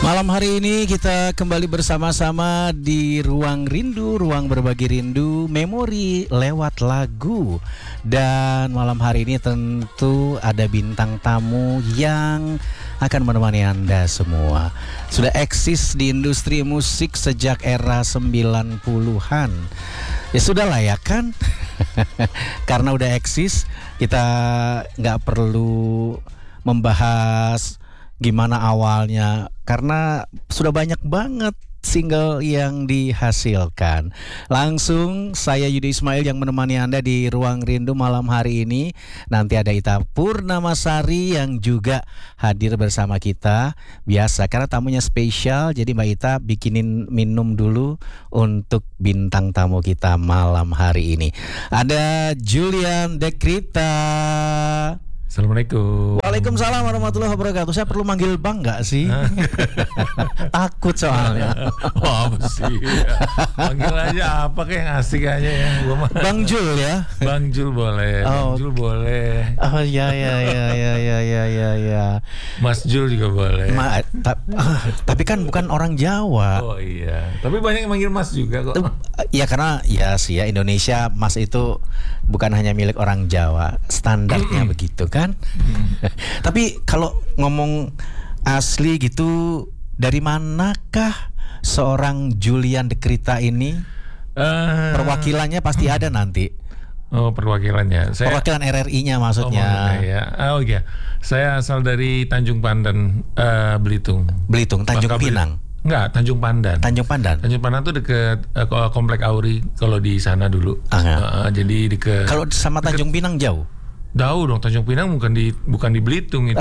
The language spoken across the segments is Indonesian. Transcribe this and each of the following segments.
Malam hari ini kita kembali bersama-sama di Ruang Rindu, Ruang Berbagi Rindu, memori lewat lagu. Dan malam hari ini tentu ada bintang tamu yang akan menemani Anda semua. Sudah eksis di industri musik sejak era 90-an. Ya sudah lah ya kan? Karena udah eksis, kita nggak perlu membahas gimana awalnya, karena sudah banyak banget single yang dihasilkan. Langsung saya Yudi Ismail yang menemani Anda di Ruang Rindu malam hari ini. Nanti ada Ita Purnamasari yang juga hadir bersama kita. Biasa karena tamunya spesial, jadi Mbak Ita bikinin minum dulu untuk bintang tamu kita malam hari ini. Ada Julian Dekrita. Assalamualaikum. Waalaikumsalam warahmatullahi wabarakatuh. Saya perlu manggil Bang nggak sih? Takut soalnya. Oh, apa sih? Panggil aja apa kayak yang asik aja ya. Bang Jul ya. Bang Jul boleh. Bang Jul boleh. Oh ya. Mas Jul juga boleh. Tapi kan bukan orang Jawa. Oh iya. Tapi banyak yang manggil Mas juga kok. Ya karena ya sih ya, Indonesia Mas itu bukan hanya milik orang Jawa. Standarnya begitu kan. Tapi kalau ngomong asli gitu, dari manakah seorang Julian Dekrita ini? Perwakilannya pasti ada nanti. Oh, perwakilannya. Perwakilan RRI-nya maksudnya. Oh, ya. Oh iya. Saya asal dari Tanjung Pandan, Belitung. Belitung, Tanjung Pinang. Enggak, Tanjung Pandan. Tanjung Pandan. Tanjung Pandan tuh deket Komplek Auri kalau di sana dulu. Jadi deket. Kalau sama Tanjung Pinang jauh? Jauh dong, Tanjung Pinang bukan di Belitung itu.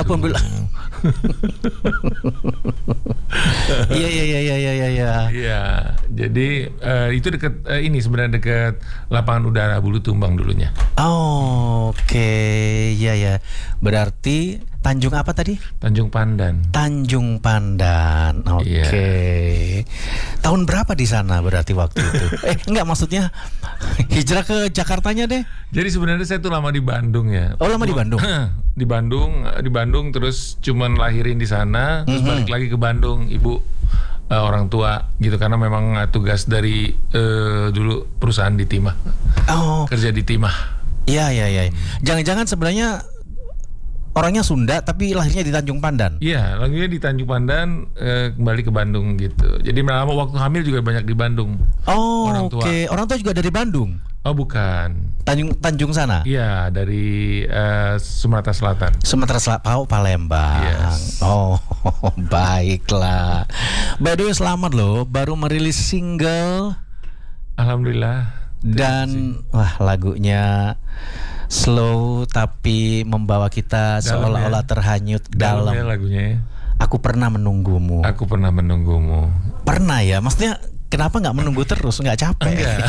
Iya. Iya, jadi itu dekat ini sebenarnya dekat lapangan udara Bulu Tumbang dulunya. Oh, oke. Iya. Berarti Tanjung apa tadi? Tanjung Pandan. Tanjung Pandan. Oke. Yeah. Tahun berapa di sana berarti waktu itu? Enggak, maksudnya hijrah ke Jakartanya deh. Jadi sebenarnya saya tuh lama di Bandung ya. Oh, lama di Bandung. Di Bandung terus cuman lahirin di sana, terus balik lagi ke Bandung, ibu orang tua gitu, karena memang tugas dari dulu perusahaan di Timah. Oh. Kerja di Timah. Iya. Jangan-jangan sebenarnya orangnya Sunda tapi lahirnya di Tanjung Pandan. Iya, lahirnya di Tanjung Pandan, kembali ke Bandung gitu. Jadi lama waktu hamil juga banyak di Bandung. Oh, oke. Orang tua juga dari Bandung? Oh, bukan. Tanjung sana? Iya, dari Sumatera Selatan. Sumatera Selatan, Palembang. Yes. Oh, baiklah. By the way, selamat loh, baru merilis single. Alhamdulillah. Dan lagunya slow tapi membawa kita seolah-olah terhanyut dalam lagunya. Aku pernah menunggumu. Aku pernah menunggumu. Pernah ya, maksudnya kenapa nggak menunggu terus, nggak capek? Enggak.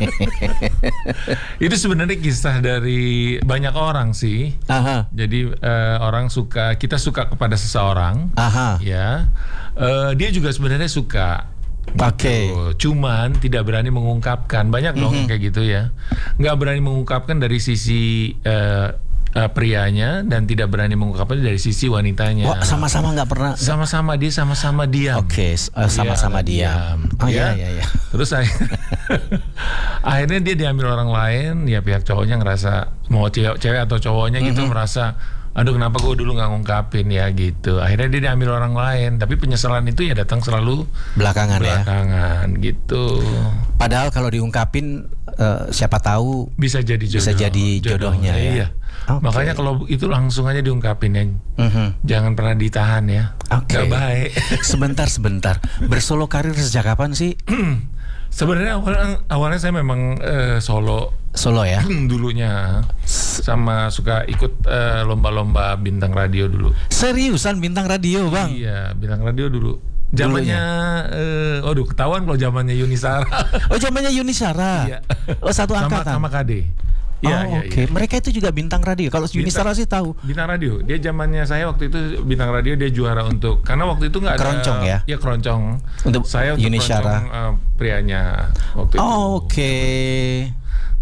Itu sebenarnya kisah dari banyak orang sih. Aha. Jadi kita suka kepada seseorang. Aha. Ya, dia juga sebenarnya suka. Oke. Cuman tidak berani mengungkapkan. Banyak dong kayak gitu ya. Nggak berani mengungkapkan dari sisi prianya, dan tidak berani mengungkapkan dari sisi wanitanya. Wah, sama-sama nggak pernah. Sama-sama diam. Oke, sama-sama diam. Oh iya. Terus akhirnya dia diambil orang lain. Ya pihak cowoknya ngerasa, mau cewek atau cowoknya gitu, merasa, aduh kenapa gue dulu nggak ngungkapin ya gitu. Akhirnya dia diambil orang lain. Tapi penyesalan itu ya datang selalu belakangan gitu. Padahal kalau diungkapin, siapa tahu bisa jadi jodohnya ya. Iya. Okay. Makanya kalau itu langsung aja diungkapin ya. Jangan pernah ditahan ya. Gak baik. Sebentar. Bersolo karir sejak kapan sih? Sebenarnya awalnya saya memang solo ya dulunya, sama suka ikut lomba-lomba bintang radio dulu. Seriusan bintang radio, Bang? Iya, bintang radio dulu. Zamannya ketahuan kalau zamannya Yunisara. Oh, zamannya Yunisara. Iya. Oh, satu angkatan. Sama KD. Iya. Mereka itu juga bintang radio. Kalau Yunisara sih tahu. Bintang radio. Dia zamannya saya waktu itu bintang radio, dia juara untuk, karena waktu itu nggak ada keroncong ya. Iya, keroncong. Untuk saya untuk Yunisara. Prianya waktu itu. Oke.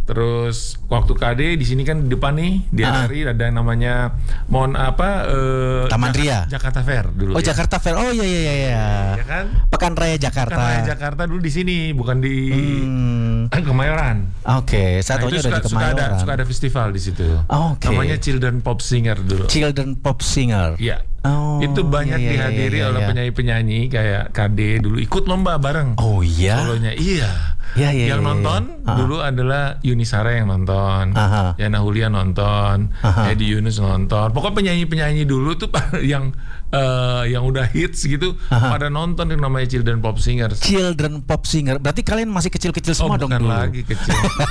Terus waktu KD di sini kan di depan nih di RRI ada yang namanya Taman Ria. Jakarta Fair dulu. Oh, ya. Jakarta Fair. Oh iya. Ya kan? Pekan Raya Jakarta. Pekan Raya Jakarta dulu di sini, bukan di Kemayoran. Oke, satunya udah di Kemayoran. Suka ada festival di situ. Oke. Namanya Children Pop Singer dulu. Children Pop Singer. Iya. Oh, itu banyak dihadiri oleh penyanyi-penyanyi kayak KD dulu ikut lomba bareng. Oh iya. Solonya iya. Yang nonton dulu adalah Yunisara yang nonton, Yana Hulia nonton, Edi Yunus nonton. Pokoknya penyanyi-penyanyi dulu tuh yang udah hits gitu pada nonton yang namanya Children Pop Singer. Children Pop Singer. Berarti kalian masih kecil-kecil semua dong dulu. Bukan lagi kecil.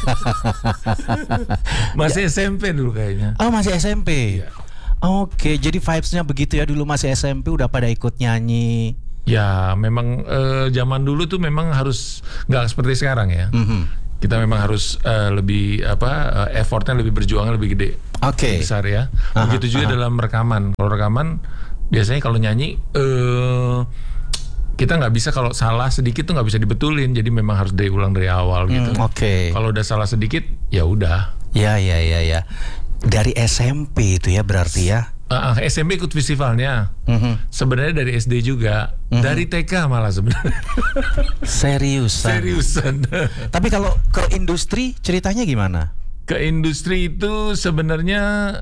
Masih SMP dulu kayaknya. Oh, masih SMP. Iya. Oke, jadi vibes-nya begitu ya, dulu masih SMP udah pada ikut nyanyi. Ya, memang zaman dulu tuh memang harus nggak seperti sekarang ya. Kita memang harus lebih effortnya lebih berjuangnya lebih gede, lebih besar ya. Begitu juga dalam rekaman. Kalau rekaman biasanya kalau nyanyi kita nggak bisa, kalau salah sedikit tuh nggak bisa dibetulin. Jadi memang harus diulang dari awal gitu. Kalau udah salah sedikit ya udah. Ya. Dari SMP itu ya berarti ya. SMP ikut festivalnya. Sebenarnya dari SD juga. Dari TK malah sebenarnya. Seriusan. Tapi kalau ke industri ceritanya gimana? Ke industri itu sebenarnya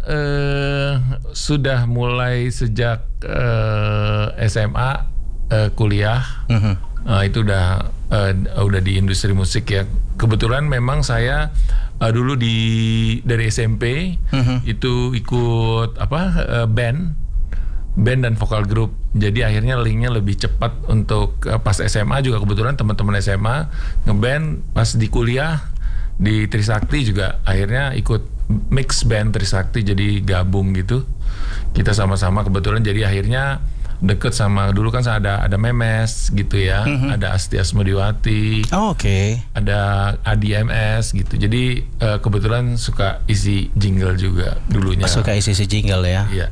sudah mulai sejak SMA, kuliah. Itu udah di industri musik ya. Kebetulan memang saya dulu dari SMP itu ikut band dan vokal grup. Jadi akhirnya linknya lebih cepat untuk pas SMA juga kebetulan teman-teman SMA ngeband. Pas di kuliah di Trisakti juga akhirnya ikut mix band Trisakti, jadi gabung gitu. Kita sama-sama kebetulan jadi akhirnya deket sama, dulu kan ada Memes gitu ya, ada Asti Asmodiwati, ada Adi MS gitu. Jadi kebetulan suka isi jingle juga dulunya. Suka isi jingle ya? Iya.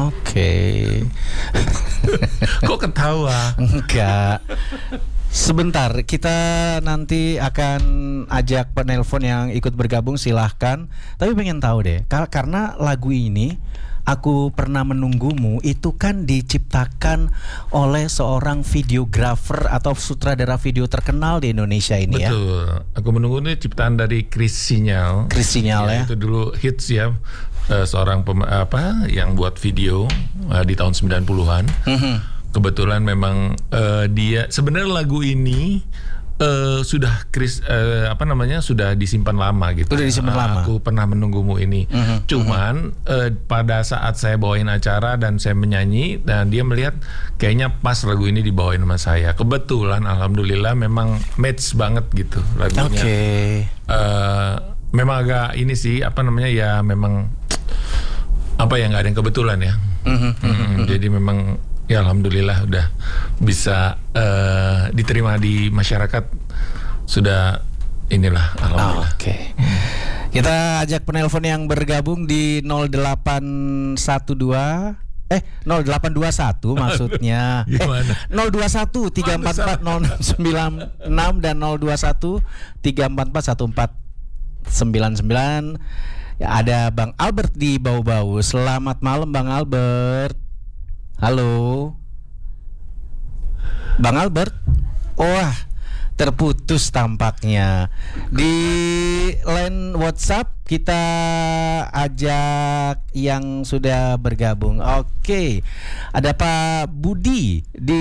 Kok ketawa? Enggak. Sebentar, kita nanti akan ajak penelpon yang ikut bergabung, silahkan. Tapi pengen tahu deh, karena lagu ini Aku Pernah Menunggumu itu kan diciptakan oleh seorang videografer atau sutradara video terkenal di Indonesia ini. Betul. Ya. Aku Menunggu ini ciptaan dari Chris Sinyal. Ya. Itu dulu hits ya. Seorang yang buat video di tahun 90-an. Kebetulan memang dia sebenarnya lagu ini sudah sudah disimpan lama gitu. Udah disimpan lama. Aku Pernah Menunggumu ini. Cuman pada saat saya bawain acara dan saya menyanyi dan dia melihat kayaknya pas lagu ini dibawain sama saya. Kebetulan alhamdulillah memang match banget gitu lagunya. Memang agak ini sih ya memang nggak ada yang kebetulan ya. Jadi memang ya alhamdulillah udah bisa diterima di masyarakat, sudah inilah alhamdulillah. Kita ajak penelpon yang bergabung di 0821 0821 maksudnya. 021 344 096 dan 021 344 1499. Ya, ada Bang Albert di Bau-Bau. Selamat malam Bang Albert. Halo Bang Albert. Wah, terputus tampaknya. Di line WhatsApp kita ajak yang sudah bergabung. Ada Pak Budi di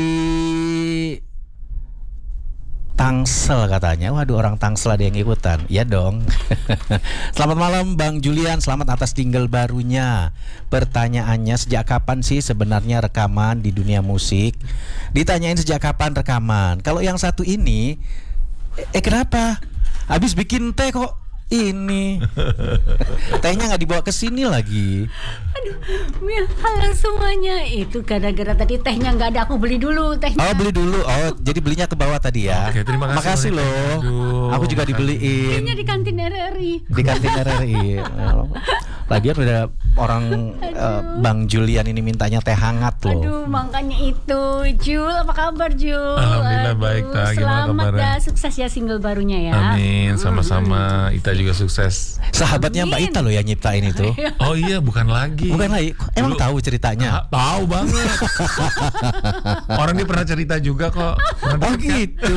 Tangsel katanya. Waduh, orang Tangsel ada yang ikutan. Ya dong. Selamat malam Bang Julian, selamat atas jingle barunya. Pertanyaannya, sejak kapan sih sebenarnya rekaman di dunia musik? Ditanyain sejak kapan rekaman. Kalau yang satu ini kenapa? Habis bikin teh kok ini tehnya nggak dibawa ke sini lagi. Aduh, halo semuanya. Itu gara-gara tadi tehnya nggak ada, aku beli dulu tehnya. Oh, beli dulu. Oh, jadi belinya ke bawah tadi ya. Oke, terima kasih. Makasih loh. Aku juga dibeliin. Tehnya di kantin RRI. Di kantin RRI. Lagian udah orang Bang Julian ini mintanya teh hangat loh. Aduh, makanya itu. Jul, apa kabar Jul? Alhamdulillah baik, Ta. Gimana Selamat kabarnya? dah, sukses ya single barunya ya. Amin, sama-sama. Ita juga sukses. Sahabatnya Mbak Ita loh yang nyiptain itu. Oh iya, bukan lagi. Bukan lagi. Emang Dulu- tahu ceritanya? Tahu banget. Orang dia pernah cerita juga kok. Pernah Oh dekat. gitu.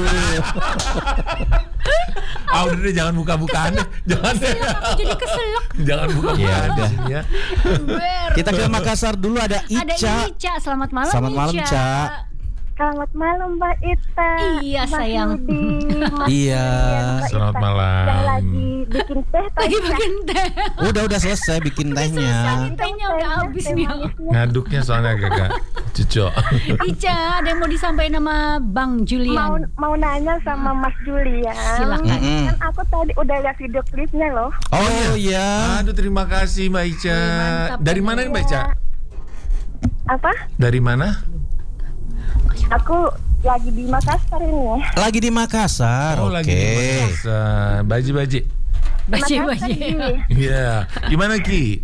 Udah deh, jangan buka-bukaan deh. Jangan deh. Aku jadi keselak. Jangan Ya buka-bukaan udah. di sini ya. Kita ke Makassar dulu, ada Ada Ica. Ica, selamat malam Selamat malam, Ica. Ca. Selamat malam Mbak Ita. Iya, Mas sayang. Yudi, Mas Iya. Julian, Mbak Selamat Ita. malam. Yang lagi bikin teh Lagi tadi ya. bikin teh. Udah selesai bikin tehnya. Tehnya udah habis nih. Ngaduknya soalnya agak cucok. Ica, ada yang mau disampaikan sama Bang Julian? Mau nanya sama Mas Julian. Silakan. Mm-mm. Kan aku tadi udah lihat video klipnya loh. Oh iya. Aduh, terima kasih Mbak Ica. Mantap. Dari mana nih Mbak Ica? Apa? Dari mana? Aku lagi di Makassar ini. Lagi di Makassar. Oh, Oke. lagi di Makassar. Baji-baji. Baji-baji. Makassar, Ji. Iya. Gimana Ki?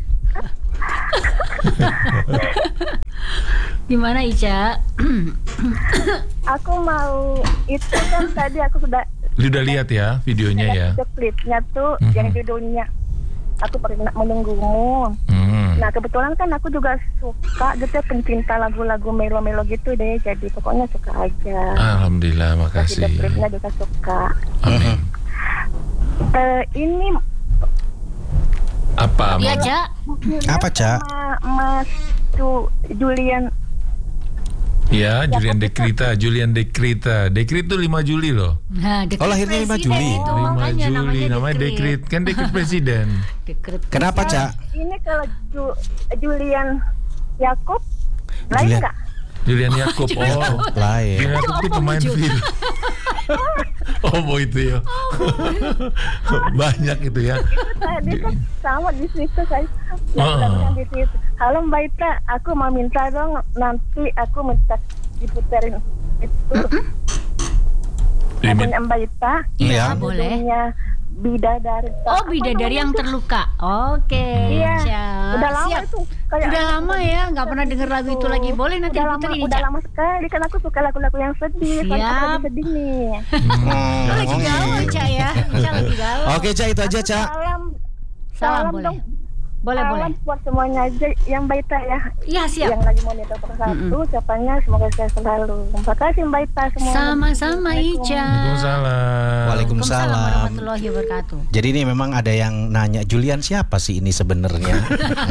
Gimana Ica? Aku mau itu kan tadi aku sudah Lu udah lihat ya videonya ya? video klipnya tuh Mhm. yang judulnya Aku Pernah Menunggumu. Hmm. Nah kebetulan kan aku juga suka gitu ya, pencinta lagu-lagu melo-melo gitu deh. Jadi pokoknya suka aja. Alhamdulillah, Video makasih. klipnya juga suka. Amin. Ini Apa? Iya, Mau? Ca. Apa, Ca? sama Mas Julian. Ya, Julian Dekrita. Dekrit tuh 5 Juli loh. Nah, dekret Oh, lahirnya 5 presiden Juli. itu, 5 makanya Juli namanya dekret. Dekrit. Kan Dekrit Presiden. Dekret Kenapa, Ca? Ini kalau Julian Yakub lain Julian. nggak? Julian Yakub. Oh, Lain. Julian Yakub tuh Apa pemain muncul? film. Oh, itu ya. Banyak itu ya. Tadi kan sama di situ saya. Ah. Di situ. Halo Mbak Ita, aku mau minta dong nanti aku minta diputerin itu. Lagunya Mbak Ita. Iya, Iya. boleh. Judulnya Bidadari. Oh, bidadari yang terluka. Oke, Iya. Ca. Udah lama Siap. itu. Kayak Udah lama ya, nggak pernah denger lagu itu lagi. Boleh nanti udah lama, diputerin, udah Ca. lama sekali kan aku suka lagu-lagu yang sedih. Soalnya aku Siap. lagi sedih nih. Lo lagi galau, Ca ya. Ca lagi galau. Oke, Ca, itu aja, Ca. Salam boleh. dong. Boleh, boleh. Salam buat semuanya aja yang Mbak Ita ya. Iya, siap. Yang lagi monitor persatu, ucapannya semoga saya selalu. Terima kasih Mbak Ita semua. Sama-sama, Ica. Waalaikumsalam. Waalaikumsalam. warahmatullahi wabarakatuh. Jadi ini memang ada yang nanya, Julian siapa sih ini sebenarnya?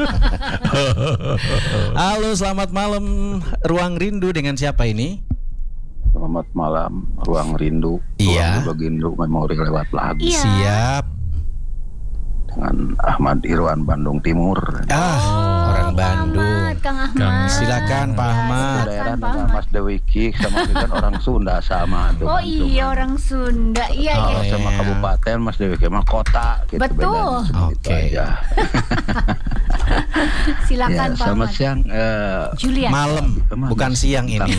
Halo, selamat malam Ruang Rindu, dengan siapa ini? Selamat malam, Ruang Rindu. Iya. Ruang Rindu memori lewat lagu Iya. Siap. dengan Ahmad Irwan Bandung Timur. Orang Bandung. Ahmad, Kang Ahmad. Silakan Pak Ahmad. Daerah dengan Mas Dewi Ki sama kita kan orang Sunda sama tuh. Oh iya, orang Sunda. Iya, iya. Kalau sama iya. kabupaten Mas Dewi Ki mah kota gitu. Betul. bedanya. Gitu Oke. aja. Silakan Ya, Pak selamat Ahmad. siang. Julian. Malam, bukan siang ini.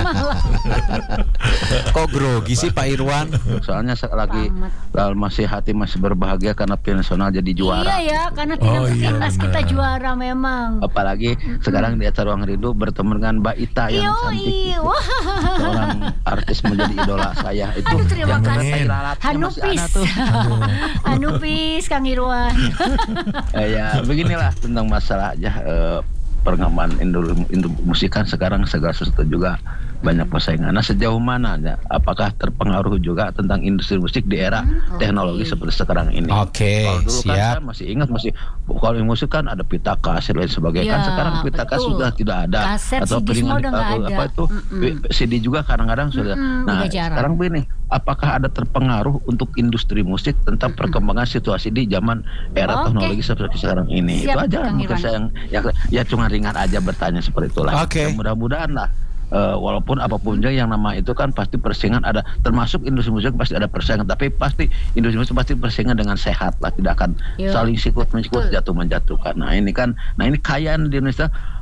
Kok grogi sih Pak Irwan? Soalnya lagi masih hati masih berbahagia karena tim nasional jadi juara. Iya ya, karena Oh, iya, timnas kita benar. juara memang. Apalagi sekarang di acara Ruang Rindu bertemu dengan Mbak Ita yang cantik. Iya, wah. Seorang artis menjadi idola saya itu. Aduh, terima yang kasih. bener ralatnya masih Hanupis. ada tuh. Hanupis, Kang Irwan. Ya beginilah tentang masalah aja perkembangan musik kan sekarang segala sesuatu juga banyak persaingan. Nah sejauh mana ya, apakah terpengaruh juga tentang industri musik di era teknologi seperti sekarang ini? Oke, Kalau dulu kan siap. saya masih ingat kalau di musik kan ada pita kaset dan sebagainya. Ya, Kan sekarang pita kaset betul. sudah tidak ada. Kaset, atau CD semua udah nggak ada. apa itu CD juga kadang-kadang sudah. Nah udah jarang. sekarang begini, apakah ada terpengaruh untuk industri musik tentang perkembangan situasi di zaman era Oke. teknologi seperti sekarang ini? Siap, Itu aja Kang mungkin Irwan. saya ya cuma ringan aja bertanya seperti itulah. Oke. Ya, mudah-mudahan lah. Walaupun apapun juga yang nama itu kan pasti persaingan ada, termasuk industri musik pasti ada persaingan, tapi pasti industri musik pasti persaingan dengan sehat lah, tidak akan Yo. saling sikut menjatuhkan. Nah ini kekayaan di Indonesia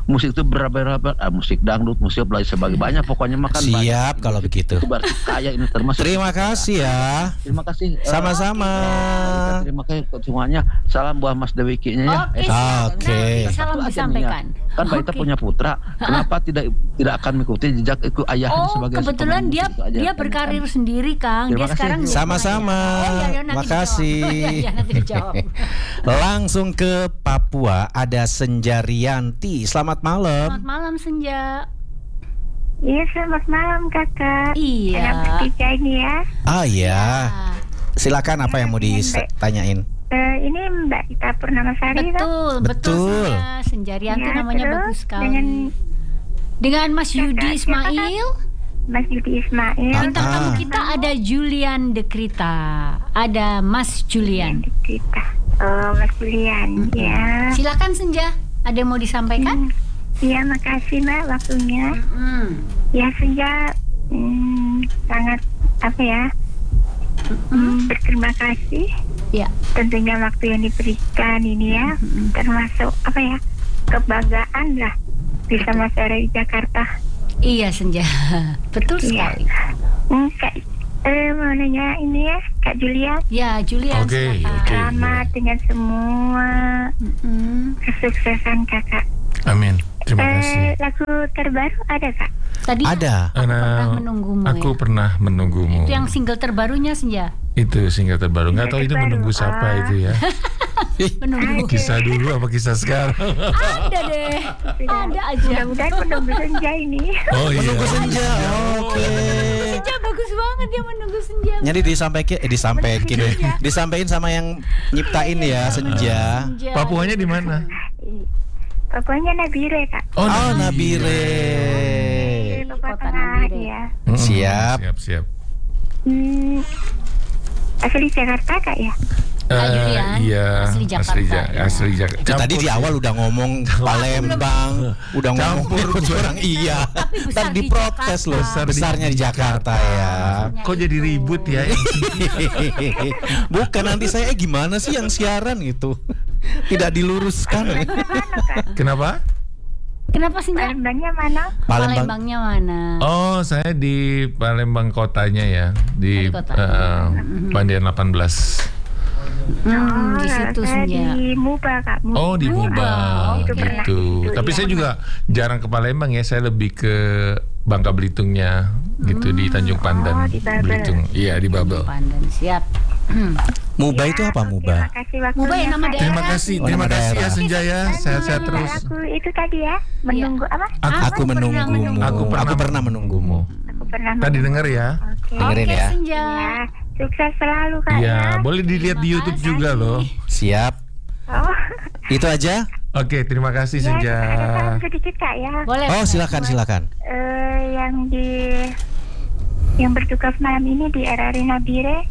musik itu berapa musik dangdut, musik lain sebagainya banyak pokoknya makan Siap kalau begitu. Itu berarti kaya ini termasuk. Terima kasih ya. Terima kasih. Sama-sama. Terima kasih semuanya. Salam buat Mas Dewikinya ya. Oke. Salam disampaikan. Kan Mbak Ita punya putra, kenapa tidak akan mengikuti jejak itu ayahnya sebagai kebetulan seorang musik? dia berkarir sendiri, Kang. Terima Dia kasih. sekarang Sama-sama. Makasih. Nanti dijawab. Langsung ke Papua ada Senja Rianti. Selamat malam. Selamat malam Senja. Iya, selamat malam kakak. Iya. Anak bertiga ini ya. Ah ya. Silakan apa yang mau ditanyain? Ini Mbak Ita Purnamasari kan? Betul Senja Rianti Ya, namanya terus bagus sekali. Dengan Mas Yudi Kakak, siapa, Ismail. Mas Yudi Ismail. Bintang tamu kita ada Julian Dekrita. Ada Mas Julian. Kita. Oh, Mas Julian. Ya. Silakan Senja. Ada yang mau disampaikan? Iya, makasih Mbak waktunya. Ya, Senja sangat apa ya? Berterima kasih. Ya. Tentunya waktu yang diberikan ini ya, termasuk apa ya? Kebanggaan lah bisa masuk di Jakarta. Iya Senja. Betul sekali. Kak, mau nanya ini ya, Kak Julia. Ya, Julian. Oke. Selamat dengan semua kesuksesan kakak. Amin. Terima kasih. Lagu terbaru ada Kak? Tadi Ada. Aku pernah menunggumu. Aku pernah menunggumu. Itu yang single terbarunya Senja. Itu single terbaru. Nggak tahu itu terbaru. menunggu siapa itu ya. Menunggu. Kisah dulu apa kisah sekarang? Ada deh. Ada aja. Mudah-mudahan menunggu Senja ini. Oh iya. Menunggu Senja. Oke. Senja bagus banget dia menunggu Senja. Jadi disampaikan sama yang nyiptain ya Senja. Papuanya di mana? Pokoknya Nabire Kak. Oh, Nabire. Papua Kota Tengah Nabire. ya. Siap. Siap. Asli Jakarta Kak ya? Julian, Iya. asli Jakarta. Asli Jakarta. Tadi di awal udah ngomong Palembang, udah ngomong orang iya. besar Tadi di diprotes loh, Jakarta. besarnya di Jakarta ya. Kok jadi ribut ya? Bukan nanti saya gimana sih yang siaran gitu. Tidak diluruskan. Kenapa? Kenapa Senja? Palembangnya mana? Palembangnya mana? Oh, saya di Palembang kotanya ya, di Di kota. Bandian 18. Di situ saya Senja. di Muba Kak. Oh, di Muba Itu pernah gitu. itu, Tapi ya. saya juga jarang ke Palembang ya, saya lebih ke Bangka Belitungnya gitu, di Tanjung Pandan, di Babel. Belitung. Iya, di Babel. Pandan siap. Muba itu apa Muba? Terima kasih waktunya. Muba yang nama Kak. daerah. Terima kasih Oh, nama ya daerah. Senja ya, sehat-sehat Nah, terus. Aku itu tadi ya, menunggu apa? Aku menunggumu. Aku pernah menunggumu. Aku pernah Tadi menunggu. dengar ya. Oke. Dengerin Oke ya. Senja. Ya, sukses selalu Kak Iya, ya. boleh dilihat di YouTube juga loh. Siap. Oh, Itu aja. Oke, terima kasih ya, Senja. ada salam sedikit Kak ya. Boleh. Oh, silakan. Yang bertugas malam ini di RRI Nabire,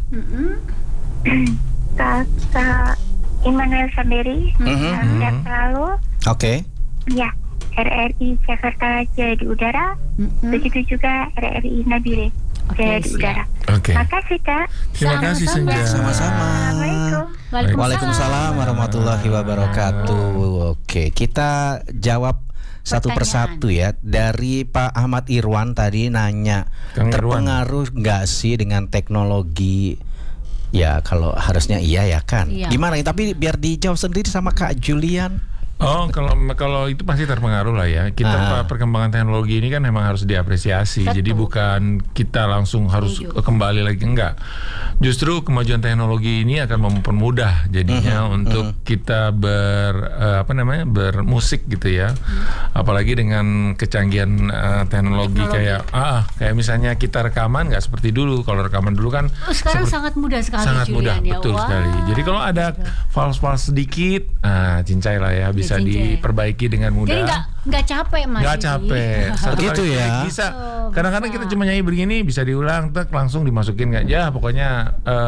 Kak Immanuel Samberi, sehat selalu. Oke. Ya, RRI Jakarta Jaya di udara, begitu juga RRI Nabire Jaya di siap. udara. Oke. Makasih Kak. Terima kasih Sama-sama. Senja. Sama-sama. Assalamualaikum. Waalaikumsalam warahmatullahi wabarakatuh. Oke, kita jawab satu Pertanyaan. persatu ya. Dari Pak Ahmad Irwan tadi nanya, Kang Irwan. terpengaruh nggak sih dengan teknologi? Ya kalau harusnya iya ya kan. Iya. Gimana? Tapi biar dijawab sendiri sama Kak Julian. Oh, kalau itu pasti terpengaruh lah ya. Kita perkembangan teknologi ini kan memang harus diapresiasi. Betul. Jadi bukan kita langsung harus kembali lagi, enggak. Justru kemajuan teknologi ini akan mempermudah jadinya untuk kita bermusik gitu ya. Apalagi dengan kecanggihan teknologi kayak misalnya kita rekaman nggak seperti dulu. Kalau rekaman dulu kan Sekarang sangat mudah sekali sangat mudah, Julian, ya. betul Wah. sekali. Jadi kalau ada fals-fals sedikit, cincai lah ya, bisa cincai. diperbaiki dengan mudah. Jadi nggak capek Mas. Nggak Yudi. capek. Satu Gitu kali ya. bisa. Oh, Kadang-kadang bisa. kita cuma nyanyi begini bisa diulang, langsung dimasukin nggak? Ya pokoknya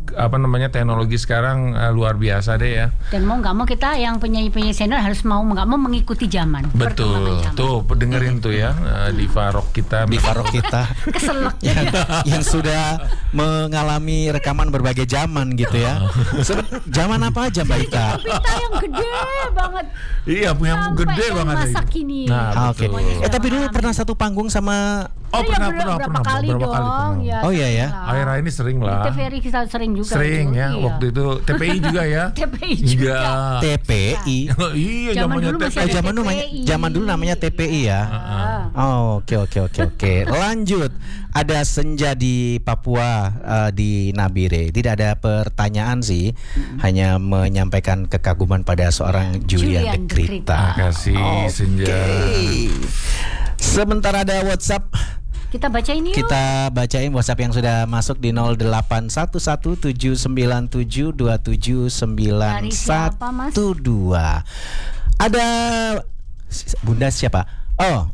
teknologi sekarang luar biasa deh ya. Dan mau nggak mau kita yang penyanyi-penyanyi senior harus mau nggak mau mengikuti zaman. Betul. Tuh dengerin tuh ya diva rock kita. Keselak yang sudah mengalami rekaman berbagai zaman gitu ya. Zaman apa aja Mbak Ita? Kita yang gede banget. Iya, punya gede banget. Masa kini. Nah, Oke. Tapi dulu pernah satu panggung sama. Pernah berapa kali dong. Ya, oh iya ya. Aira ini sering lah. TVRI kita sering juga. Sering ya. Iya. Waktu itu TPI juga ya. TPI juga. TPI. Iya, Zaman dulu masih ada Zaman dulu namanya TPI ya. Oh, oke. Lanjut. Ada senja di Papua di Nabire. Tidak ada pertanyaan sih, hanya menyampaikan kekaguman pada seorang Julian De Krita. Terima kasih Senja. Sebentar ada WhatsApp. Kita bacain yuk. Kita bacain WhatsApp yang sudah masuk di 081179279112. Ada Bunda siapa? Oh.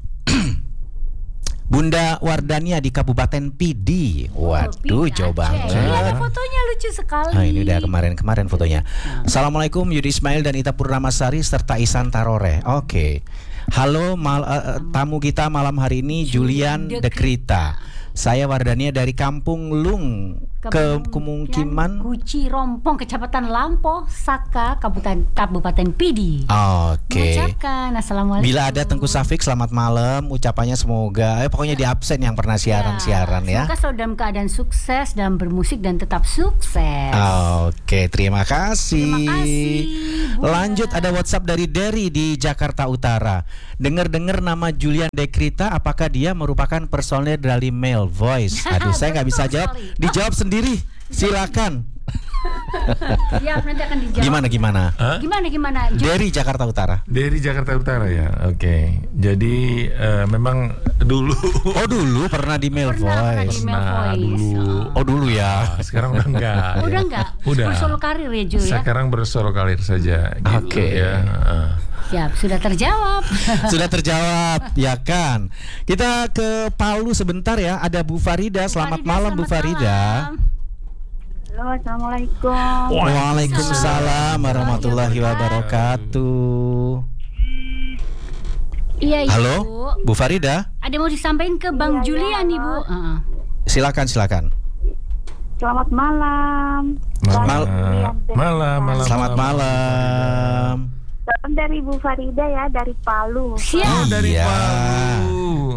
Bunda Wardania di Kabupaten Pidi. Waduh, jauh banget. Ada fotonya lucu sekali. Nah, ini udah kemarin fotonya. Assalamualaikum Yudi Ismail dan Ita Purnamasari serta Isan Tarore. Oke. Halo tamu kita malam hari ini Julian De Krita. Saya Wardania dari Kampung Lung, Kemungkiman Guci Rompong, Kecamatan Lampo, Saka, Kabupaten Pidi. Oke. Mengucapkan assalamualaikum. Bila ada Tengku Safik, selamat malam. Ucapannya semoga, pokoknya di absen yang pernah siaran ya. Semoga selalu dalam keadaan sukses dalam bermusik dan tetap sukses. Oke, terima kasih. Lanjut, ada WhatsApp dari Derry di Jakarta Utara. Dengar-dengar nama Julian De Krita, apakah dia merupakan personel dari Male Voice? Aduh, saya nggak bisa jawab. Dijawab sendiri. Silakan. Ya, nanti akan dijawab. Gimana? Gimana? Dari Jakarta Utara. Dari Jakarta Utara ya. Oke. Jadi memang dulu. Oh, dulu pernah di Male Voice. Dulu. Oh, dulu ya. Sekarang udah enggak. Udah enggak. Udah. Bersolo karir ya, Jul ya. Sekarang bersolo karir saja. Oke. Ya. Siap, sudah terjawab. Sudah terjawab, ya kan. Kita ke Palu sebentar ya. Ada Bu Farida. Selamat malam, Bu Farida. Halo, assalamualaikum. Waalaikumsalam warahmatullahi wabarakatuh. Iya, Ibu. Halo, Bu Farida. Ada mau disampaikan ke Bang Julian, Ibu. Silakan. Selamat malam. Malam. Selamat malam. Salam dari Bu Farida ya, dari Palu. Siap. Dari Palu.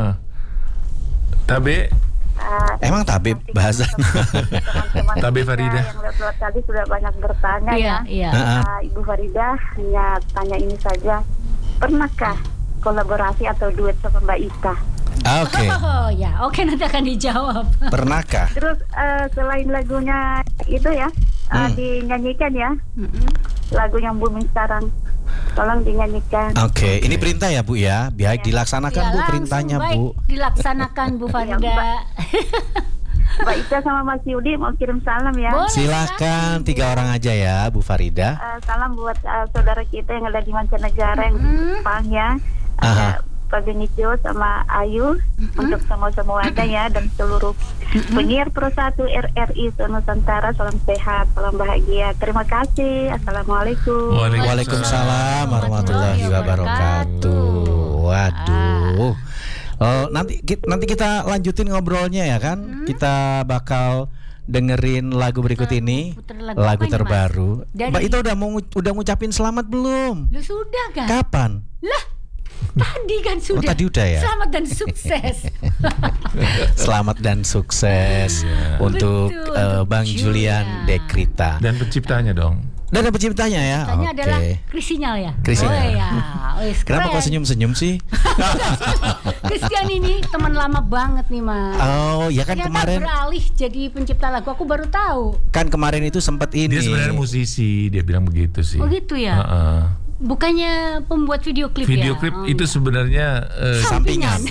Tabe. Emang tabe bahasanya? Teman-teman Tabe kita Farida. yang lewat tadi sudah banyak bertanya ya. Iya. Ibu Farida hanya tanya ini saja. Pernahkah kolaborasi atau duet sama Mbak Ita? Oke. Oh ya, oke, nanti akan dijawab. Pernahkah? Terus selain lagunya itu ya, dinyanyikan ya. Lagu yang booming sekarang. Tolong dinyanyikan. Oke, ini perintah ya Bu ya. Biar dilaksanakan Ya, Bu langsung, perintahnya baik. Bu. Dilaksanakan Bu Farida. Mbak Ita sama Mas Yudi mau kirim salam ya. Boleh. Silahkan 3 orang aja ya Bu Farida. Salam buat saudara kita yang ada di mancanegara yang di Jepang ya. Ada Pak Benicio sama Ayu untuk semua-semuanya ya, dan seluruh penyiar Pro 1 RRI Nusantara, salam sehat, salam bahagia. Terima kasih. Assalamualaikum. Waalaikumsalam warahmatullahi wabarakatuh. Waduh. Nanti kita lanjutin ngobrolnya ya kan. Kita bakal dengerin lagu berikut ini, lagu terbaru. Mbak Ita udah ngucapin selamat belum? Lu sudah kan? Kapan? Lah, tadi kan sudah. Oh, tadi udah ya. Selamat dan sukses. Selamat dan sukses untuk Bang Julian De Krita. Dan penciptanya dong. Dan ada penciptanya ya. Penciptanya adalah Oke. Krisinyal ya. Krisinyal. Oh ya. Kenapa kok senyum-senyum sih? Christian ini teman lama banget nih, Mas. Oh, ya kan Ternyata kemarin beralih jadi pencipta lagu. Aku baru tahu. kan kemarin itu sempat ini. Dia sebenarnya musisi, dia bilang begitu sih. Oh gitu ya. Bukannya pembuat video klip ya? Video klip itu sebenarnya sampingan.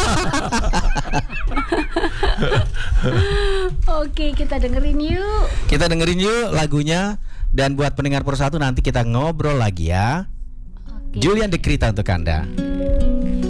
Oke, kita dengerin yuk. Kita dengerin yuk lagunya, dan buat pendengar Pro 1 nanti kita ngobrol lagi ya. Oke. Julian De Krita untuk Anda.